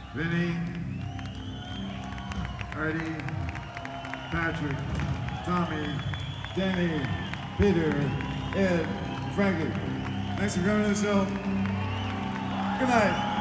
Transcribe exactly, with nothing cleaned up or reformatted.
Vinny, Artie, Patrick, Tommy, Danny, Peter, Ed, Frankie. Thanks for coming to the show. Good night.